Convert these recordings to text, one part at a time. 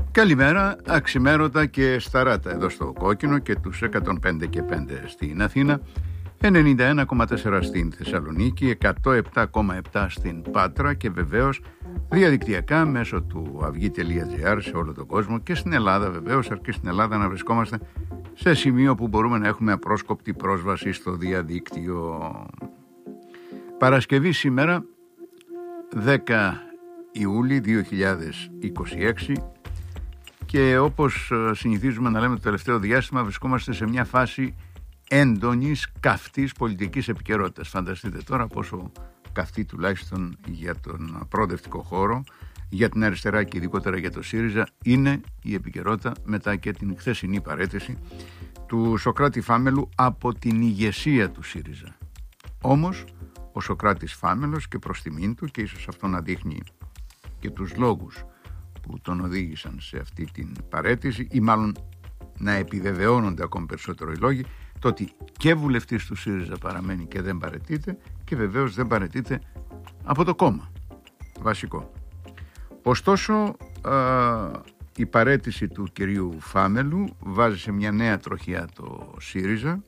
Καλημέρα, αξιμέρωτα και σταράτα εδώ στο Κόκκινο και τους 105 και 5 στην Αθήνα, 91,4 στην Θεσσαλονίκη, 107,7 στην Πάτρα και βεβαίως διαδικτυακά μέσω του avygi.gr σε όλο τον κόσμο και στην Ελλάδα βεβαίως, αρκεί στην Ελλάδα να βρισκόμαστε σε σημείο που μπορούμε να έχουμε απρόσκοπτη πρόσβαση στο διαδίκτυο. Παρασκευή σήμερα, 10 Ιούλη 2026, και όπως συνηθίζουμε να λέμε το τελευταίο διάστημα, βρισκόμαστε σε μια φάση έντονης καυτής πολιτικής επικαιρότητας. Φανταστείτε τώρα πόσο καυτή, τουλάχιστον για τον προοδευτικό χώρο, για την αριστερά και ειδικότερα για το ΣΥΡΙΖΑ, είναι η επικαιρότητα μετά και την χθεσινή παραίτηση του Σωκράτη Φάμελου από την ηγεσία του ΣΥΡΙΖΑ. Όμως ο Σωκράτης Φάμελος, και προς τιμήν του, και ίσως αυτό να δείχνει και τους λόγους που τον οδήγησαν σε αυτή την παραίτηση, ή μάλλον να επιβεβαιώνονται ακόμη περισσότερο οι λόγοι, το ότι και βουλευτής του ΣΥΡΙΖΑ παραμένει και δεν παραιτείται, και βεβαίως δεν παραιτείται από το κόμμα. Βασικό. Ωστόσο, η παραίτηση του κυρίου Φάμελου βάζει σε μια νέα τροχιά το ΣΥΡΙΖΑ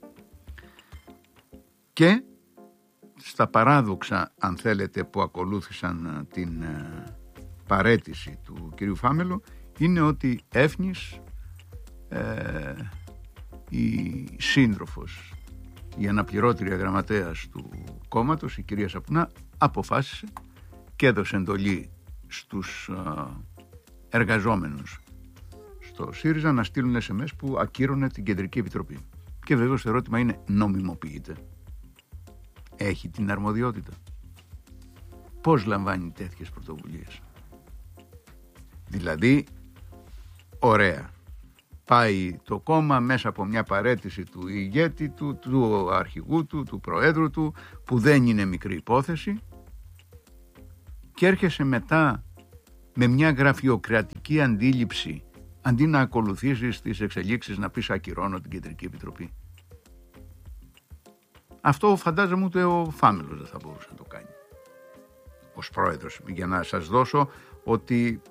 και στα παράδοξα, αν θέλετε, που ακολούθησαν την παραίτηση του κυρίου Φάμελου, είναι ότι έφνης η σύντροφος, η αναπληρώτρια γραμματέας του κόμματος, η κυρία Σαπουνά, αποφάσισε και έδωσε εντολή στους εργαζόμενους στο ΣΥΡΙΖΑ να στείλουν SMS που ακύρωνε την Κεντρική Επιτροπή. Και βεβαίως το ερώτημα είναι, νομιμοποιείται? Έχει την αρμοδιότητα? Πώς λαμβάνει τέτοιες πρωτοβουλίες? Δηλαδή, ωραία, πάει το κόμμα μέσα από μια παραίτηση του ηγέτη του, του αρχηγού του, του προέδρου του, που δεν είναι μικρή υπόθεση, και έρχεσαι μετά με μια γραφειοκρατική αντίληψη, αντί να ακολουθήσεις τις εξελίξεις, να πεις ακυρώνω την Κεντρική Επιτροπή. Αυτό φαντάζομαι ούτε ο Φάμελος δεν θα μπορούσε να το κάνει ως πρόεδρος, για να σας δώσω ότι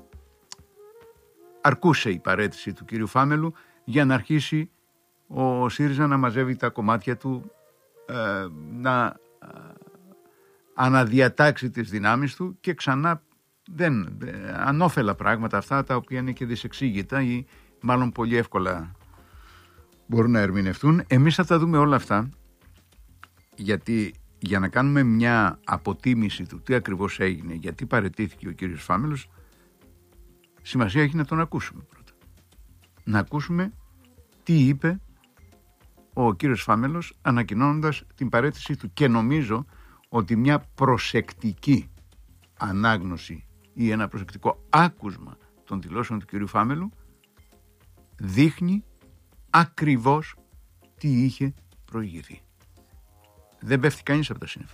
αρκούσε η παραίτηση του κύριου Φάμελου για να αρχίσει ο ΣΥΡΙΖΑ να μαζεύει τα κομμάτια του, να αναδιατάξει τις δυνάμεις του, και ξανά ανώφελα πράγματα αυτά, τα οποία είναι και δυσεξήγητα ή μάλλον πολύ εύκολα μπορούν να ερμηνευτούν. Εμείς θα τα δούμε όλα αυτά, γιατί για να κάνουμε μια αποτίμηση του τι ακριβώς έγινε, γιατί παραιτήθηκε ο κύριος Φάμελος, σημασία έχει να τον ακούσουμε πρώτα. Να ακούσουμε τι είπε ο κύριος Φάμελος ανακοινώνοντας την παραίτηση του, και νομίζω ότι μια προσεκτική ανάγνωση ή ένα προσεκτικό άκουσμα των δηλώσεων του κυρίου Φάμελου δείχνει ακριβώς τι είχε προηγηθεί. Δεν πέφτει κανείς από τα σύννεφα.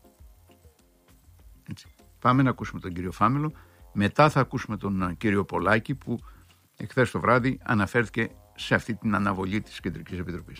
Έτσι. Πάμε να ακούσουμε τον κύριο Φάμελο. Μετά θα ακούσουμε τον κύριο Πολάκη, που εχθές το βράδυ αναφέρθηκε σε αυτή την αναβολή της Κεντρικής Επιτροπής.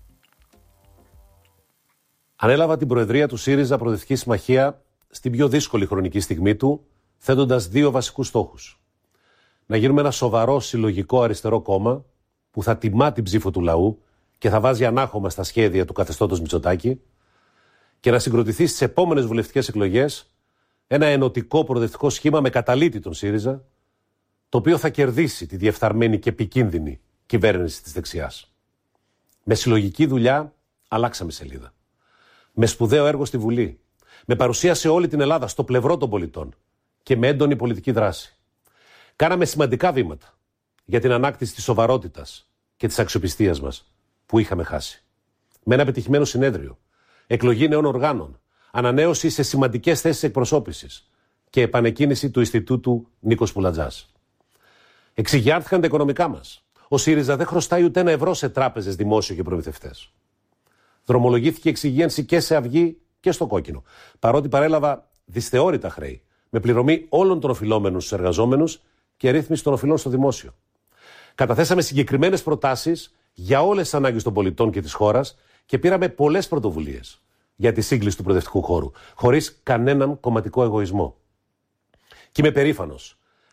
Ανέλαβα την προεδρία του ΣΥΡΙΖΑ Προοδευτική Συμμαχία στην πιο δύσκολη χρονική στιγμή του, θέτοντας δύο βασικούς στόχους. Να γίνουμε ένα σοβαρό συλλογικό αριστερό κόμμα που θα τιμά την ψήφο του λαού και θα βάζει ανάχωμα στα σχέδια του καθεστώτος Μητσοτάκη, και να συγκροτηθεί στις επόμενες βουλευτικές εκλογές ένα ενωτικό προοδευτικό σχήμα με καταλύτη τον ΣΥΡΙΖΑ, το οποίο θα κερδίσει τη διεφθαρμένη και επικίνδυνη κυβέρνηση της δεξιάς. Με συλλογική δουλειά αλλάξαμε σελίδα. Με σπουδαίο έργο στη Βουλή, με παρουσία σε όλη την Ελλάδα στο πλευρό των πολιτών και με έντονη πολιτική δράση. Κάναμε σημαντικά βήματα για την ανάκτηση της σοβαρότητας και της αξιοπιστίας μας που είχαμε χάσει. Με ένα πετυχημένο συνέδριο, εκλογή νέων οργάνων, ανανέωση σε σημαντικές θέσεις εκπροσώπησης και επανεκκίνηση του Ινστιτούτου Νίκος Πουλατζάς. Εξηγιάνθηκαν τα οικονομικά μας. Ο ΣΥΡΙΖΑ δεν χρωστάει ούτε ένα ευρώ σε τράπεζες, δημόσιο και προμηθευτές. Δρομολογήθηκε εξυγίανση και σε Αυγή και στο Κόκκινο, παρότι παρέλαβα δυσθεώρητα χρέη, με πληρωμή όλων των οφειλόμενων στους εργαζόμενους και ρύθμιση των οφειλών στο δημόσιο. Καταθέσαμε συγκεκριμένες προτάσεις για όλες τις ανάγκες των πολιτών και της χώρας και πήραμε πολλές πρωτοβουλίες για τη σύγκληση του προοδευτικού χώρου, χωρίς κανέναν κομματικό εγωισμό. Και είμαι περήφανος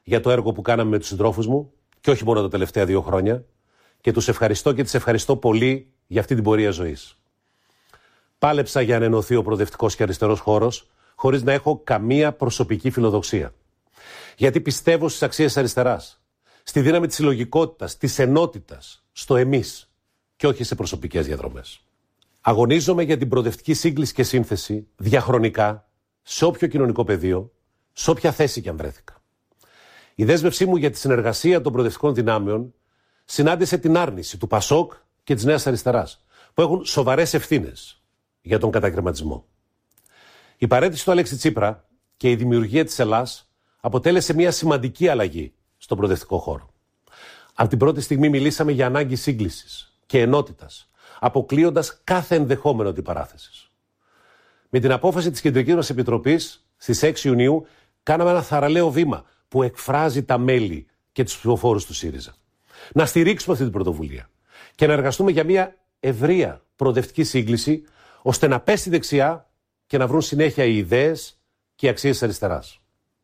για το έργο που κάναμε με τους συντρόφους μου και όχι μόνο τα τελευταία 2 χρόνια και τους ευχαριστώ και τις ευχαριστώ πολύ για αυτή την πορεία ζωής. Πάλεψα για να ενωθεί ο προοδευτικός και αριστερός χώρος χωρίς να έχω καμία προσωπική φιλοδοξία. Γιατί πιστεύω στις αξίες αριστεράς, στη δύναμη της συλλογικότητας, της ενότητας, στο εμείς και όχι σε προσωπικές διαδρομές. Αγωνίζομαι για την προοδευτική σύγκληση και σύνθεση διαχρονικά, σε όποιο κοινωνικό πεδίο, σε όποια θέση και αν βρέθηκα. Η δέσμευσή μου για τη συνεργασία των προοδευτικών δυνάμεων συνάντησε την άρνηση του ΠΑΣΟΚ και της Νέας Αριστεράς, που έχουν σοβαρές ευθύνες για τον κατακρεματισμό. Η παραίτηση του Αλέξη Τσίπρα και η δημιουργία της Ελλάς αποτέλεσε μια σημαντική αλλαγή στον προοδευτικό χώρο. Από την πρώτη στιγμή μιλήσαμε για ανάγκη σύγκλησης και ενότητας, αποκλείοντας κάθε ενδεχόμενο αντιπαράθεσης. Με την απόφαση της Κεντρικής μας Επιτροπής στις 6 Ιουνίου κάναμε ένα θαραλέο βήμα που εκφράζει τα μέλη και τους ψηφοφόρους του ΣΥΡΙΖΑ. Να στηρίξουμε αυτή την πρωτοβουλία και να εργαστούμε για μια ευρεία προοδευτική σύγκληση, ώστε να πέσει δεξιά και να βρουν συνέχεια οι ιδέες και οι αξίες της αριστεράς.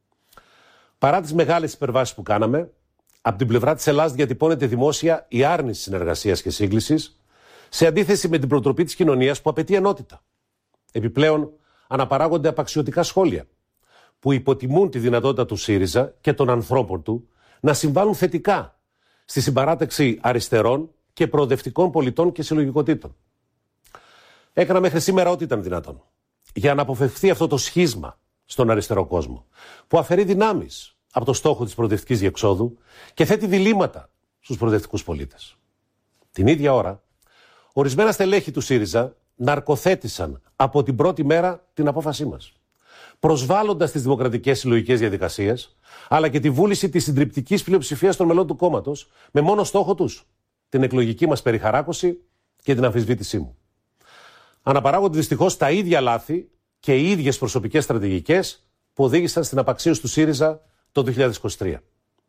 Παρά τις μεγάλες υπερβάσεις που κάναμε, από την πλευρά της Ελλάδας διατυπώνεται δημόσια η άρνηση συνεργασίας και σύγκλησης, σε αντίθεση με την προτροπή της κοινωνίας που απαιτεί ενότητα. Επιπλέον, αναπαράγονται απαξιωτικά σχόλια που υποτιμούν τη δυνατότητα του ΣΥΡΙΖΑ και των ανθρώπων του να συμβάλλουν θετικά στη συμπαράταξη αριστερών και προοδευτικών πολιτών και συλλογικοτήτων. Έκανα μέχρι σήμερα ό,τι ήταν δυνατόν για να αποφευθεί αυτό το σχίσμα στον αριστερό κόσμο, που αφαιρεί δυνάμεις από το στόχο της προοδευτικής διεξόδου και θέτει διλήμματα στους προοδευτικούς πολίτες. Την ίδια ώρα, ορισμένα στελέχη του ΣΥΡΙΖΑ ναρκοθέτησαν από την πρώτη μέρα την απόφασή μας, προσβάλλοντας τις δημοκρατικές συλλογικές διαδικασίες, αλλά και τη βούληση της συντριπτικής πλειοψηφίας των μελών του κόμματος, με μόνο στόχο τους την εκλογική μας περιχαράκωση και την αμφισβήτησή μου. Αναπαράγονται δυστυχώς τα ίδια λάθη και οι ίδιες προσωπικές στρατηγικές που οδήγησαν στην απαξίωση του ΣΥΡΙΖΑ το 2023.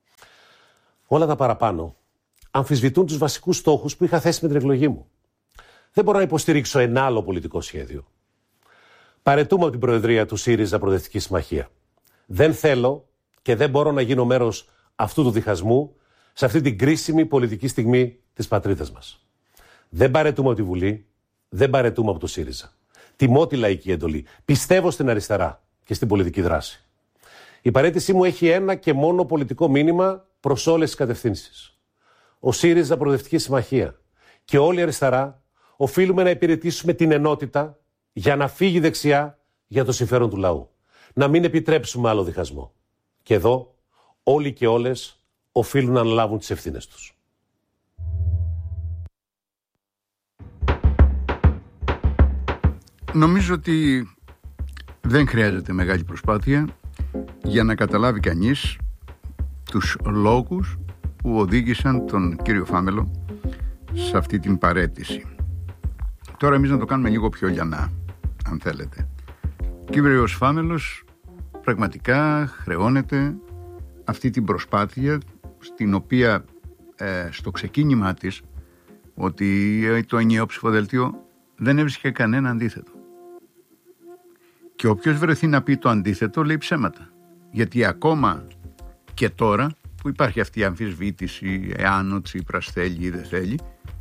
Όλα τα παραπάνω αμφισβητούν τους βασικούς στόχους που είχα θέσει με την εκλογή μου. Δεν μπορώ να υποστηρίξω ένα άλλο πολιτικό σχέδιο. Παραιτούμε από την Προεδρία του ΣΥΡΙΖΑ Προοδευτική Συμμαχία. Δεν θέλω και δεν μπορώ να γίνω μέρος αυτού του διχασμού σε αυτή την κρίσιμη πολιτική στιγμή της πατρίδας μας. Δεν παραιτούμε από τη Βουλή, δεν παραιτούμε από το ΣΥΡΙΖΑ. Τιμώ τη λαϊκή εντολή. Πιστεύω στην αριστερά και στην πολιτική δράση. Η παραίτησή μου έχει ένα και μόνο πολιτικό μήνυμα προς όλες τις κατευθύνσεις. Ο ΣΥΡΙΖΑ Προοδευτική Συμμαχία και όλη η αριστερά οφείλουμε να υπηρετήσουμε την ενότητα για να φύγει δεξιά για το συμφέρον του λαού. Να μην επιτρέψουμε άλλο διχασμό. Και εδώ όλοι και όλες οφείλουν να αναλάβουν τις ευθύνες τους. Νομίζω ότι δεν χρειάζεται μεγάλη προσπάθεια για να καταλάβει κανείς τους λόγους που οδήγησαν τον κύριο Φάμελο σε αυτή την παραίτηση. Τώρα εμείς να το κάνουμε λίγο πιο λιανά, αν θέλετε. Ο κύριος Φάμελος πραγματικά χρεώνεται αυτή την προσπάθεια, στην οποία στο ξεκίνημά της, ότι το ενιαίο ψηφοδέλτιο δεν έβρισκε κανένα αντίθετο. Και όποιος βρεθεί να πει το αντίθετο λέει ψέματα. Γιατί ακόμα και τώρα που υπάρχει αυτή η αμφισβήτηση εάν ο Τσίπρας θέλει ή δεν θέλει,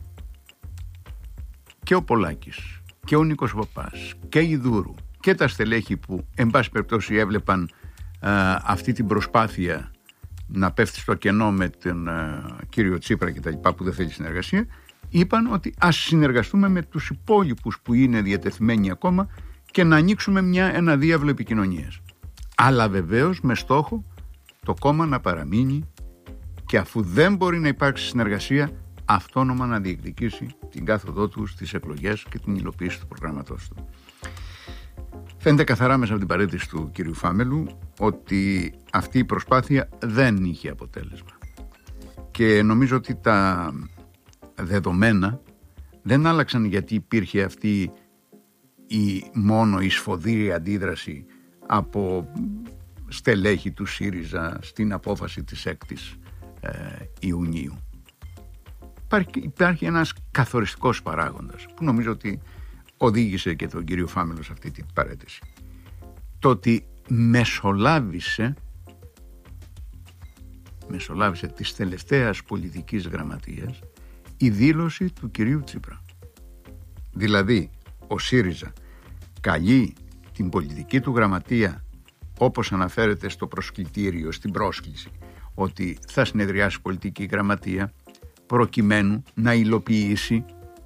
και ο Πολάκης και ο Νίκος Παπάς και η Δούρου και τα στελέχη που εν πάση περιπτώσει έβλεπαν αυτή την προσπάθεια να πέφτει στο κενό με τον κύριο Τσίπρα και τα λοιπά, που δεν θέλει συνεργασία, είπαν ότι ας συνεργαστούμε με τους υπόλοιπους που είναι διατεθειμένοι ακόμα και να ανοίξουμε ένα διάβλο επικοινωνίας. Αλλά βεβαίως με στόχο το κόμμα να παραμείνει και αφού δεν μπορεί να υπάρξει συνεργασία, αυτόνομα να διεκδικήσει την κάθοδό του στις εκλογές και την υλοποίηση του προγράμματός του. Φαίνεται καθαρά μέσα από την παραίτηση του κύριου Φάμελου ότι αυτή η προσπάθεια δεν είχε αποτέλεσμα. Και νομίζω ότι τα δεδομένα δεν άλλαξαν γιατί υπήρχε αυτή μόνο η σφοδρή αντίδραση από στελέχη του ΣΥΡΙΖΑ στην απόφαση της 6ης Ιουνίου. Υπάρχει ένας καθοριστικός παράγοντας που νομίζω ότι οδήγησε και τον κύριο Φάμελο σε αυτή την παραίτηση. Το ότι μεσολάβησε μεσολάβησε της τελευταίας πολιτικής γραμματείας η δήλωση του κυρίου Τσίπρα. Δηλαδή ο ΣΥΡΙΖΑ καλεί την πολιτική του γραμματεία, όπως αναφέρεται στο προσκλητήριο, στην πρόσκληση, ότι θα συνεδριάσει πολιτική γραμματεία προκειμένου να υλοποιήσει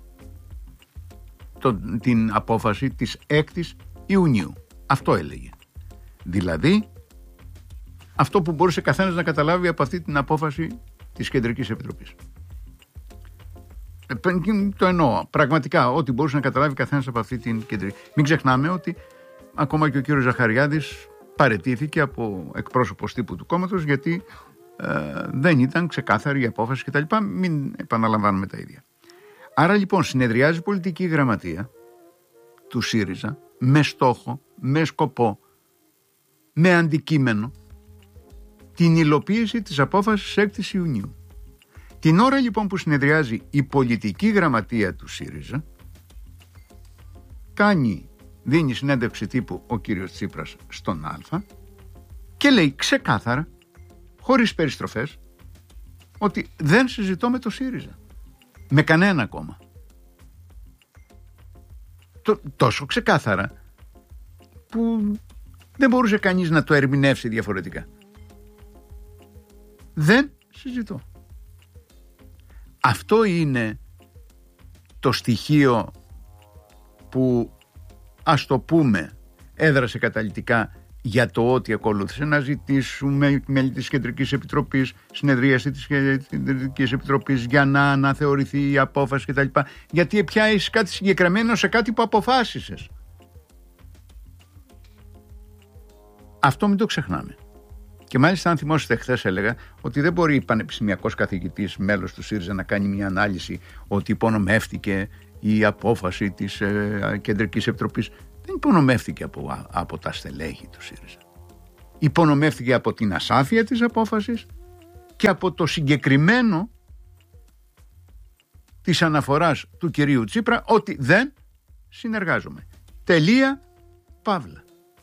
την απόφαση της 6ης Ιουνίου. Αυτό έλεγε. Δηλαδή αυτό που μπορούσε καθένας να καταλάβει από αυτή την απόφαση της Κεντρικής Επιτροπής. Το εννοώ πραγματικά, ό,τι μπορούσε να καταλάβει καθένας από αυτή την Κεντρική. Μην ξεχνάμε ότι ακόμα και ο κύριος Ζαχαριάδης παραιτήθηκε από εκπρόσωπος τύπου του κόμματος, γιατί δεν ήταν ξεκάθαρη η απόφαση κτλ. Μην επαναλαμβάνουμε τα ίδια. Άρα λοιπόν συνεδριάζει η πολιτική γραμματεία του ΣΥΡΙΖΑ με στόχο, με σκοπό, με αντικείμενο την υλοποίηση της απόφασης 6ης Ιουνίου. Την ώρα λοιπόν που συνεδριάζει η πολιτική γραμματεία του ΣΥΡΙΖΑ, δίνει συνέντευξη τύπου ο κύριος Τσίπρας στον Α και λέει ξεκάθαρα, χωρίς περιστροφές, ότι δεν συζητώ με το ΣΥΡΙΖΑ, με κανένα κόμμα. Τόσο ξεκάθαρα που δεν μπορούσε κανείς να το ερμηνεύσει διαφορετικά. Δεν συζητώ. Αυτό είναι το στοιχείο που, ας το πούμε, έδρασε καταλυτικά για το ότι ακολούθησε να ζητήσουμε μέλη της Κεντρικής Επιτροπής, συνεδρίαση της Κεντρικής Επιτροπής για να αναθεωρηθεί η απόφαση κτλ. Γιατί πια έχεις κάτι συγκεκριμένο σε κάτι που αποφάσισες. Αυτό μην το ξεχνάμε. Και μάλιστα, αν θυμόσαστε, χθες έλεγα ότι δεν μπορεί πανεπιστημιακός καθηγητής, μέλος του ΣΥΡΙΖΑ, να κάνει μια ανάλυση ότι υπονομεύτηκε η απόφαση της Κεντρικής Επιτροπής. Δεν υπονομεύτηκε από τα στελέχη του ΣΥΡΙΖΑ. Υπονομεύτηκε από την ασάφεια της απόφασης και από το συγκεκριμένο της αναφοράς του κυρίου Τσίπρα ότι δεν συνεργάζομαι. Τελεία, παύλα.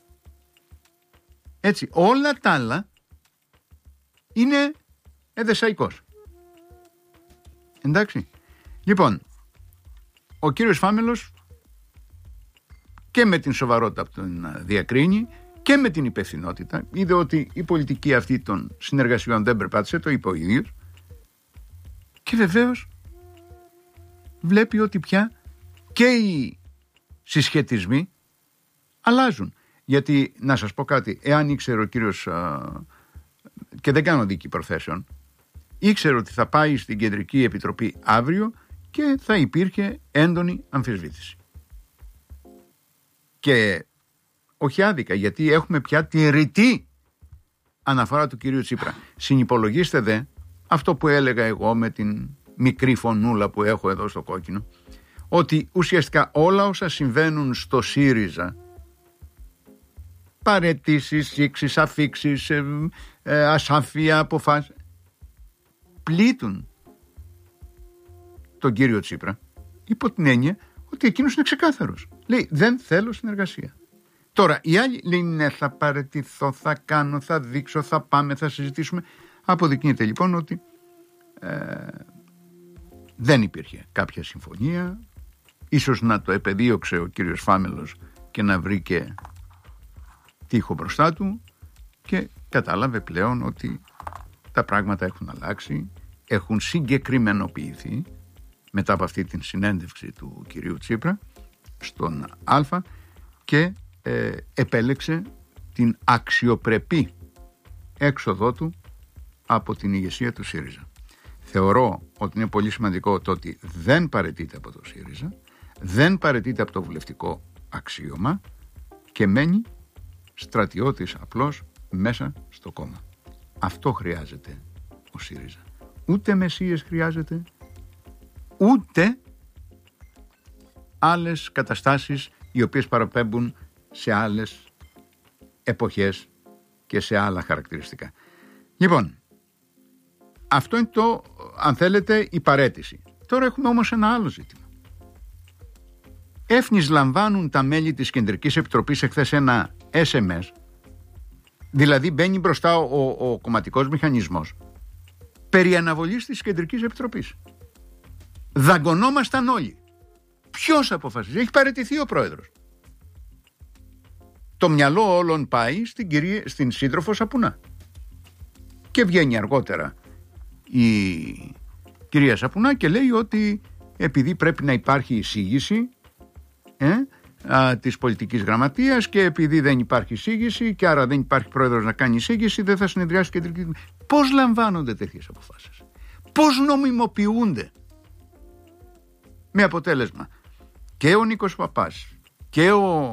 Έτσι, όλα τα άλλα είναι εδεσαϊκός. Εντάξει. Λοιπόν, ο κύριος Φάμελος και με την σοβαρότητα που τον διακρίνει και με την υπευθυνότητα είδε ότι η πολιτική αυτή των συνεργασιών δεν περπάτησε, το είπε ο ίδιος, και βεβαίως βλέπει ότι πια και οι συσχετισμοί αλλάζουν. Γιατί, να σας πω κάτι, εάν ήξερε ο κύριος, και δεν κάνω δίκη προθέσεων, ήξερε ότι θα πάει στην Κεντρική Επιτροπή αύριο και θα υπήρχε έντονη αμφισβήτηση. Και όχι άδικα, γιατί έχουμε πια τη ρητή αναφορά του κυρίου Τσίπρα. Συνυπολογίστε δε αυτό που έλεγα εγώ με την μικρή φωνούλα που έχω εδώ στο κόκκινο, ότι ουσιαστικά όλα όσα συμβαίνουν στο ΣΥΡΙΖΑ, παραιτήσεις, σύξεις, αφίξεις, ασάφεια, αποφάσεις, πλήττουν τον κύριο Τσίπρα υπό την έννοια ότι εκείνος είναι ξεκάθαρος. Λέει δεν θέλω συνεργασία. Τώρα οι άλλοι λέει ναι, θα παραιτηθώ, θα κάνω, θα δείξω, θα πάμε, θα συζητήσουμε. Αποδεικνύεται λοιπόν ότι δεν υπήρχε κάποια συμφωνία. Ίσως να το επεδίωξε ο κύριος Φάμελος και να βρήκε τείχο μπροστά του και κατάλαβε πλέον ότι τα πράγματα έχουν αλλάξει, έχουν συγκεκριμενοποιηθεί μετά από αυτή την συνέντευξη του κυρίου Τσίπρα στον Α και επέλεξε την αξιοπρεπή έξοδό του από την ηγεσία του ΣΥΡΙΖΑ. Θεωρώ ότι είναι πολύ σημαντικό το ότι δεν παραιτείται από το ΣΥΡΙΖΑ, δεν παραιτείται από το βουλευτικό αξίωμα και μένει στρατιώτης απλώς μέσα στο κόμμα. Αυτό χρειάζεται ο ΣΥΡΙΖΑ. Ούτε μεσίες χρειάζεται, ούτε άλλες καταστάσεις οι οποίες παραπέμπουν σε άλλες εποχές και σε άλλα χαρακτηριστικά. Λοιπόν, αυτό είναι το, αν θέλετε, η παραίτηση. Τώρα έχουμε όμως ένα άλλο ζήτημα. Έφνης λαμβάνουν τα μέλη της Κεντρικής Επιτροπής εχθές ένα SMS, δηλαδή μπαίνει μπροστά ο κομματικός μηχανισμός περί αναβολής της Κεντρικής Επιτροπής. Δαγκωνόμασταν όλοι. Ποιος αποφασίζει? Έχει παραιτηθεί ο πρόεδρος. Το μυαλό όλων πάει στην σύντροφο Σαπουνά. Και βγαίνει αργότερα η κυρία Σαπουνά και λέει ότι επειδή πρέπει να υπάρχει εισήγηση της πολιτικής γραμματείας και επειδή δεν υπάρχει εισήγηση και άρα δεν υπάρχει πρόεδρος να κάνει εισήγηση, δεν θα συνεδριάσει η Κεντρική. Πώς λαμβάνονται τέτοιες αποφάσεις? Πώς νομιμοποιούνται? Με αποτέλεσμα και ο Νίκος Παπάς και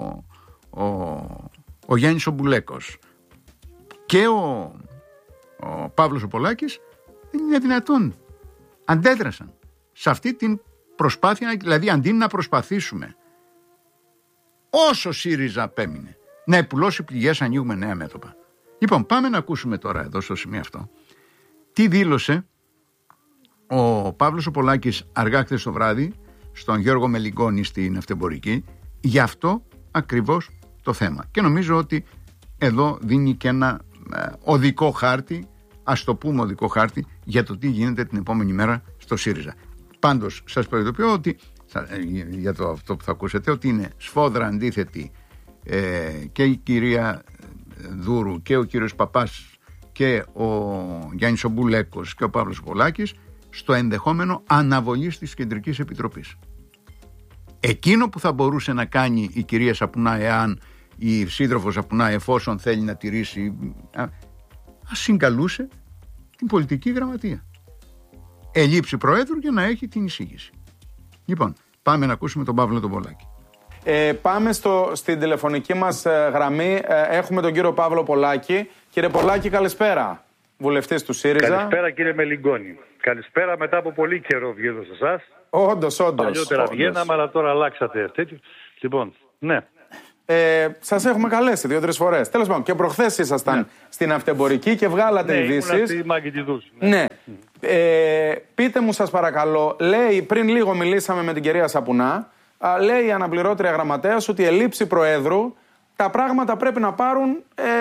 ο Γιάννης ο Μπουλέκος και ο Παύλος ο Πολάκης, δεν είναι δυνατόν. Αντέδρασαν σε αυτή την προσπάθεια, δηλαδή αντί να προσπαθήσουμε όσο ΣΥΡΙΖΑ απέμεινε να επουλώσει πληγές, ανοίγουμε νέα μέτωπα. Λοιπόν, πάμε να ακούσουμε τώρα εδώ στο σημείο αυτό τι δήλωσε ο Παύλος ο Πολάκης αργά χθες το βράδυ στον Γιώργο Μελιγκόνη στην Ναυτεμπορική για αυτό ακριβώς το θέμα. Και νομίζω ότι εδώ δίνει και ένα οδικό χάρτη, ας το πούμε οδικό χάρτη, για το τι γίνεται την επόμενη μέρα στο ΣΥΡΙΖΑ. Πάντως σας προειδοποιώ ότι για αυτό που θα ακούσετε, ότι είναι σφόδρα αντίθετη και η κυρία Δούρου και ο κύριος Παπάς και ο Γιάννης ο Μπουλέκος και ο Παύλος Πολάκης στο ενδεχόμενο αναβολής της Κεντρικής Επιτροπής. Εκείνο που θα μπορούσε να κάνει η κυρία Σαπουνά, εάν η σύντροφος Σαπουνά, εφόσον θέλει να τηρήσει, ας συγκαλούσε την πολιτική γραμματεία. Ελήψη Προέδρου για να έχει την εισήγηση. Λοιπόν, πάμε να ακούσουμε τον Παύλο τον Πολάκη. Πάμε στην τηλεφωνική μας γραμμή. Έχουμε τον κύριο Παύλο Πολάκη. Κύριε Πολάκη, καλησπέρα. Βουλευτής του ΣΥΡΙΖΑ. Καλησπέρα κύριε Μελιγκόνη. Καλησπέρα, μετά από πολύ καιρό βγαίνω σε εσάς. Όντως. Παλιότερα βγαίναμε, αλλά τώρα αλλάξατε. Λοιπόν, ναι. Σας έχουμε καλέσει 2-3 φορές. Τέλος πάντων, και προχθές ήσασταν στην Ναυτεμπορική και βγάλατε ειδήσεις. Ναι. Πείτε μου, σας παρακαλώ, λέει, πριν λίγο μιλήσαμε με την κυρία Σαπουνά, λέει η αναπληρώτρια γραμματέας ότι ελήψη Προέδρου τα πράγματα πρέπει να πάρουν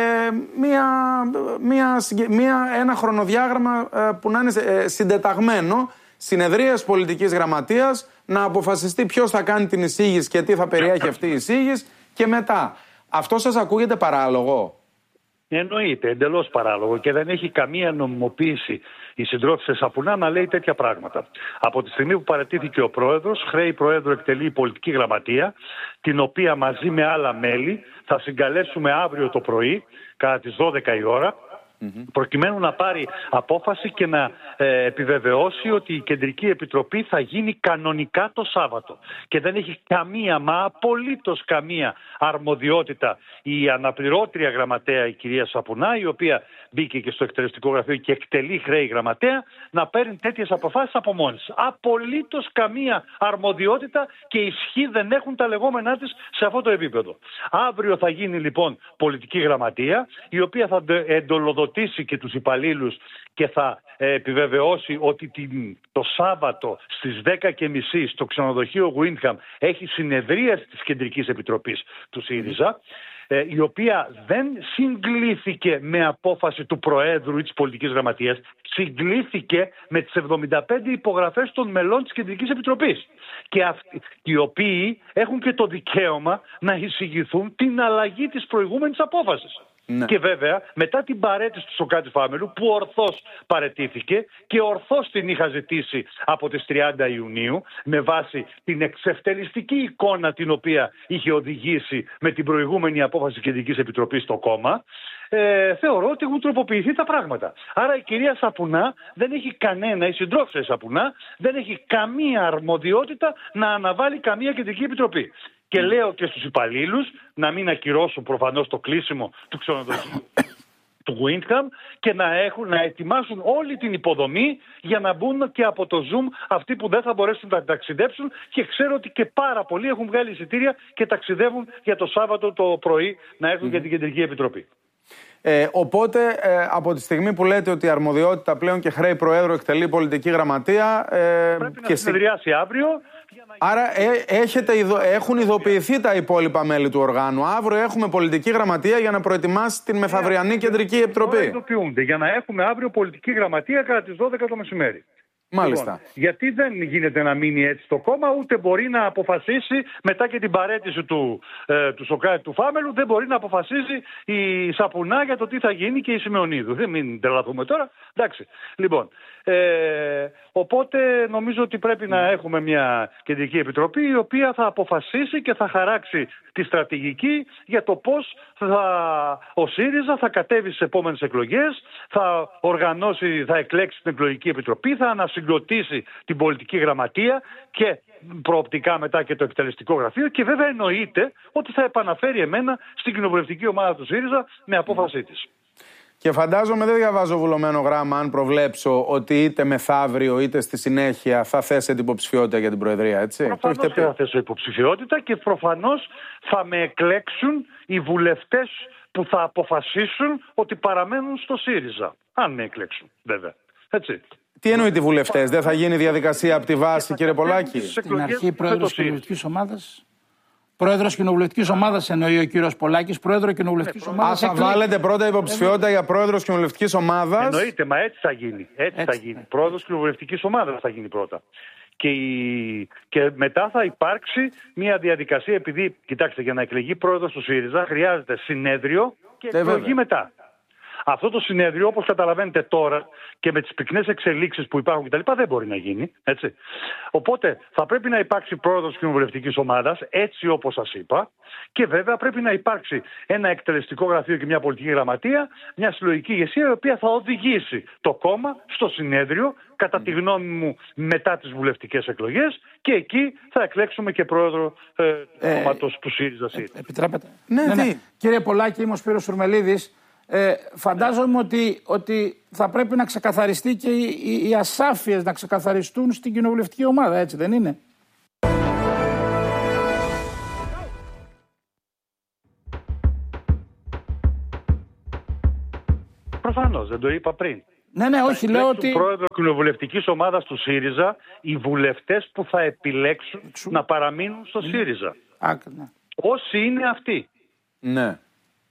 ένα χρονοδιάγραμμα που να είναι συντεταγμένο, συνεδρίας πολιτικής γραμματείας, να αποφασιστεί ποιος θα κάνει την εισήγηση και τι θα περιέχει αυτή η εισήγηση και μετά. Αυτό σας ακούγεται παράλογο? Εννοείται, εντελώς παράλογο, και δεν έχει καμία νομιμοποίηση η συντρόφισσα Σαπουνά να λέει τέτοια πράγματα. Από τη στιγμή που παραιτήθηκε ο πρόεδρος, χρέη Προέδρου εκτελεί η πολιτική γραμματεία, την οποία μαζί με άλλα μέλη θα συγκαλέσουμε αύριο το πρωί, κατά τις 12 η ώρα, προκειμένου να πάρει απόφαση και να επιβεβαιώσει ότι η Κεντρική Επιτροπή θα γίνει κανονικά το Σάββατο. Και δεν έχει καμία, μα απολύτως καμία αρμοδιότητα η αναπληρώτρια γραμματέα, η κυρία Σαπουνά, η οποία μπήκε και στο εκτελεστικό γραφείο και εκτελεί χρέη γραμματέα, να παίρνει τέτοιες αποφάσεις από μόνη της. Απολύτως καμία αρμοδιότητα και ισχύ δεν έχουν τα λεγόμενά της σε αυτό το επίπεδο. Αύριο θα γίνει λοιπόν πολιτική γραμματεία, η οποία θα εντολοδοτήσει και τους υπαλλήλους και θα επιβεβαιώσει ότι το Σάββατο στις 10:30 στο ξενοδοχείο Γουίντχαμ έχει συνεδρίαση της Κεντρικής Επιτροπής του ΣΥΡΙΖΑ, η οποία δεν συγκλήθηκε με απόφαση του Προέδρου ή της Πολιτικής Γραμματείας, συγκλήθηκε με τις 75 υπογραφές των μελών της Κεντρικής Επιτροπής. Και αυτοί οι οποίοι έχουν και το δικαίωμα να εισηγηθούν την αλλαγή της προηγούμενης απόφασης. Ναι. Και βέβαια μετά την παρέτηση του Σωκράτη Φάμελου, που ορθώς παρετήθηκε και ορθώς την είχα ζητήσει από τις 30 Ιουνίου με βάση την εξευτελιστική εικόνα την οποία είχε οδηγήσει με την προηγούμενη απόφαση της Κεντρικής Επιτροπής στο κόμμα, θεωρώ ότι έχουν τροποποιηθεί τα πράγματα. Άρα η κυρία Σαπουνά δεν έχει η συντρόφισσα Σαπουνά δεν έχει καμία αρμοδιότητα να αναβάλει καμία Κεντρική Επιτροπή. Και λέω και στους υπαλλήλους να μην ακυρώσουν προφανώς το κλείσιμο του ξενοδοχείου του Γουίντχαμ και να ετοιμάσουν όλη την υποδομή για να μπουν και από το Zoom αυτοί που δεν θα μπορέσουν να ταξιδέψουν, και ξέρω ότι και πάρα πολλοί έχουν βγάλει εισιτήρια και ταξιδεύουν για το Σάββατο το πρωί να έρθουν για την Κεντρική Επιτροπή. Οπότε, από τη στιγμή που λέτε ότι η αρμοδιότητα πλέον και χρέη Προέδρου εκτελεί πολιτική γραμματεία. Πρέπει να συνεδριάσει αύριο για να Άρα έχουν ειδοποιηθεί τα υπόλοιπα μέλη του οργάνου. Αύριο έχουμε πολιτική γραμματεία για να προετοιμάσει την μεθαυριανή κεντρική επιτροπή. Ειδοποιούνται για να έχουμε αύριο πολιτική γραμματεία κατά τις 12 το μεσημέρι. Μάλιστα. Λοιπόν, γιατί δεν γίνεται να μείνει έτσι το κόμμα, ούτε μπορεί να αποφασίσει μετά και την παραίτηση του Σωκράτη του Φάμελου, δεν μπορεί να αποφασίζει η Σαπουνά για το τι θα γίνει και η Σιμεωνίδου. Δεν μην τρελαθούμε τώρα. Εντάξει. Λοιπόν, οπότε νομίζω ότι πρέπει να έχουμε μια κεντρική επιτροπή η οποία θα αποφασίσει και θα χαράξει τη στρατηγική για το πώς ο ΣΥΡΙΖΑ θα κατέβει στις επόμενες εκλογές, θα οργανώσει, θα εκλέξει την εκλογική επιτροπή, θα ανασυγκροτήσει την πολιτική γραμματεία και προοπτικά μετά και το εκτελεστικό γραφείο και βέβαια εννοείται ότι θα επαναφέρει εμένα στην κοινοβουλευτική ομάδα του ΣΥΡΙΖΑ με απόφασή της. Και φαντάζομαι δεν διαβάζω βουλωμένο γράμμα αν προβλέψω ότι είτε μεθαύριο είτε στη συνέχεια θα θέσετε υποψηφιότητα για την Προεδρία, έτσι. Προφανώς θα θέσω υποψηφιότητα και προφανώς θα με εκλέξουν οι βουλευτές που θα αποφασίσουν ότι παραμένουν στο ΣΥΡΙΖΑ. Αν με εκλέξουν, βέβαια. Έτσι. Τι εννοείται οι βουλευτές, δεν θα γίνει διαδικασία από τη βάση, κύριε Πολάκη? Στην αρχή πρόεδρος κοινοβουλευτικής ομάδας. Πρόεδρος κοινοβουλευτικής ομάδας εννοεί ο κύριος Πολάκης. Πρόεδρο κοινοβουλευτικής ομάδας. Θα βάλετε πρώτα υποψηφιότητα για πρόεδρος κοινοβουλευτικής ομάδας. Εννοείται, μα έτσι θα γίνει. Έτσι θα γίνει. Πρόεδρος κοινοβουλευτικής ομάδας θα γίνει πρώτα. Και μετά θα υπάρξει μια διαδικασία, επειδή, κοιτάξτε, για να εκλεγεί πρόεδρος του ΣΥΡΙΖΑ χρειάζεται συνέδριο και εκλογή μετά. Αυτό το συνέδριο, όπως καταλαβαίνετε τώρα και με τις πυκνές εξελίξεις που υπάρχουν κτλ., δεν μπορεί να γίνει. Έτσι. Οπότε θα πρέπει να υπάρξει πρόεδρος κοινοβουλευτικής ομάδας, έτσι όπως σας είπα, και βέβαια πρέπει να υπάρξει ένα εκτελεστικό γραφείο και μια πολιτική γραμματεία, μια συλλογική ηγεσία, η οποία θα οδηγήσει το κόμμα στο συνέδριο, κατά τη γνώμη μου, μετά τις βουλευτικές εκλογές, και εκεί θα εκλέξουμε και πρόεδρο του κόμματος του ΣΥΡΙΖΑ. Επιτρέπετε? Ναι. Κύριε Πολάκη, είμαι ο Σπύρος Σουρμελίδης. Φαντάζομαι ότι θα πρέπει να ξεκαθαριστεί και οι ασάφειες να ξεκαθαριστούν στην κοινοβουλευτική ομάδα, έτσι δεν είναι? Προφανώς, δεν το είπα πριν. Ναι, όχι, λέω ότι... Πρόεδρο κοινοβουλευτικής ομάδας του ΣΥΡΙΖΑ, οι βουλευτές που θα επιλέξουν να παραμείνουν στο ΣΥΡΙΖΑ. Ναι. Όσοι είναι αυτοί. Ναι.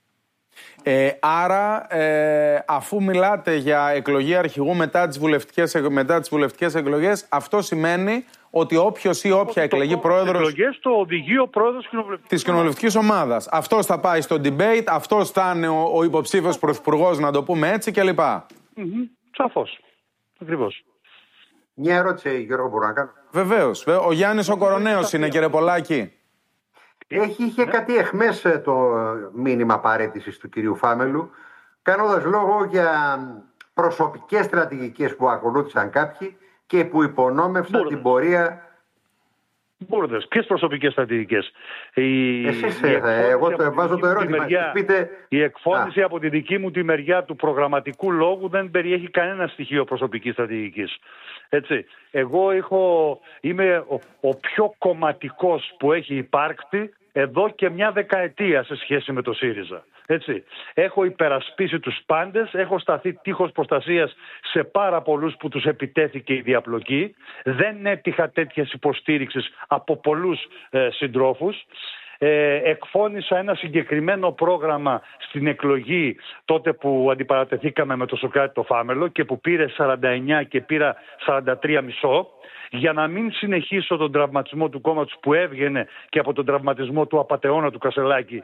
Άρα, αφού μιλάτε για εκλογή αρχηγού μετά τις βουλευτικές εκλογές, αυτό σημαίνει ότι όποιος ή όποια εκλεγεί πρόεδρος το οδηγεί ο πρόεδρος της κοινοβουλευτικής ομάδας. Αυτός θα πάει στο debate, αυτός θα είναι ο υποψήφιος πρωθυπουργός, να το πούμε έτσι, κλπ. Σαφώς. Ακριβώς. Μια ερώτηση, Γιώργο, μπορώ να κάνω? Βεβαίως. Ο Γιάννης ο Κοροναίος είναι, κύριε Πολάκη. Είχε κάτι εχμές το μήνυμα παραίτησης του κυρίου Φάμελου, κάνοντας λόγο για προσωπικές στρατηγικές που ακολούθησαν κάποιοι και που υπονόμευσαν την πορεία. Μπούρδες. Ποιες προσωπικές στρατηγικές? Εσείς, εγώ βάζω το ερώτημα. Η εκφώνηση από τη δική μου τη μεριά του προγραμματικού λόγου δεν περιέχει κανένα στοιχείο προσωπικής στρατηγικής. Έτσι. Εγώ είμαι ο πιο κομματικός που έχει υπάρξει εδώ και μια δεκαετία σε σχέση με το ΣΥΡΙΖΑ. Έτσι. Έχω υπερασπίσει τους πάντες, έχω σταθεί τείχος προστασίας σε πάρα πολλούς που τους επιτέθηκε η διαπλοκή. Δεν έτυχα τέτοιες υποστήριξης από πολλούς συντρόφους. Εκφώνησα ένα συγκεκριμένο πρόγραμμα στην εκλογή τότε που αντιπαρατεθήκαμε με τον Σωκράτη το Φάμελο και που πήρε 49 και πήρα 43,5, για να μην συνεχίσω τον τραυματισμό του κόμματος που έβγαινε και από τον τραυματισμό του απατεώνα του Κασελάκη.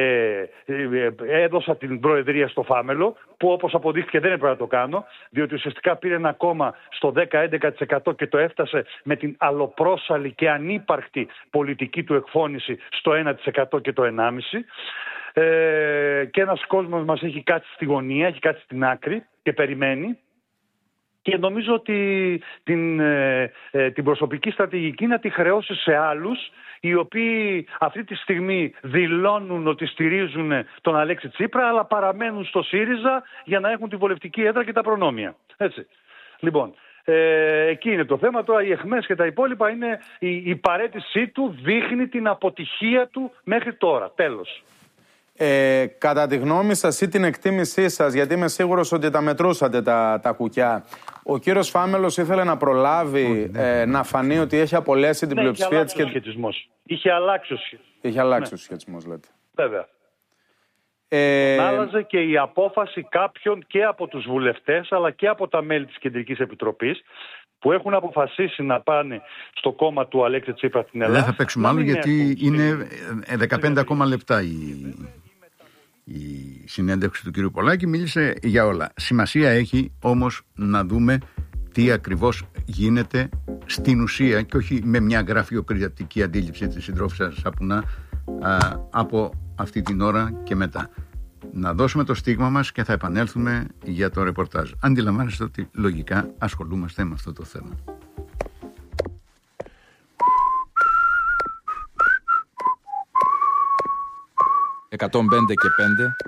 Έδωσα την προεδρία στο Φάμελο, που όπως αποδείχθηκε δεν έπρεπε να το κάνω, διότι ουσιαστικά πήρε ένα κόμμα στο 10-11% και το έφτασε με την αλλοπρόσαλη και ανύπαρκτη πολιτική του εκφώνηση στο 1% και το 1,5%. Και ένας κόσμος μας έχει κάτσει στη γωνία, έχει κάτσει στην άκρη και περιμένει. Και νομίζω ότι την προσωπική στρατηγική να τη χρεώσει σε άλλους, οι οποίοι αυτή τη στιγμή δηλώνουν ότι στηρίζουν τον Αλέξη Τσίπρα, αλλά παραμένουν στο ΣΥΡΙΖΑ για να έχουν τη βολευτική έδρα και τα προνόμια. Έτσι. Λοιπόν, εκεί είναι το θέμα. Τώρα οι αιχμές και τα υπόλοιπα είναι η παραίτησή του, δείχνει την αποτυχία του μέχρι τώρα. Τέλος. Κατά τη γνώμη σας ή την εκτίμησή σας, γιατί είμαι σίγουρος ότι τα μετρούσατε τα κουκιά, Ο κύριος Φάμελος ήθελε να προλάβει να φανεί ότι έχει απολέσει την πλειοψηφία της. Είχε αλλάξει ο σχετισμός. Είχε αλλάξει ο σχετισμός, λέτε. Βέβαια. Άλλαζε και η απόφαση κάποιων και από τους βουλευτές αλλά και από τα μέλη της Κεντρικής Επιτροπής που έχουν αποφασίσει να πάνε στο κόμμα του Αλέξη Τσίπρα την Ελλάδα. Δεν θα παίξουμε άλλο γιατί είναι 15 ακόμα λεπτά η συνέντευξη του κύριου Πολάκη. Μίλησε για όλα. Σημασία έχει όμως να δούμε τι ακριβώς γίνεται στην ουσία και όχι με μια γραφειοκρατική αντίληψη της συντρόφισσας Σαπουνά από αυτή την ώρα και μετά. Να δώσουμε το στίγμα μας και θα επανέλθουμε για το ρεπορτάζ. Αντιλαμβάνεστε ότι λογικά ασχολούμαστε με αυτό το θέμα. 105 και 5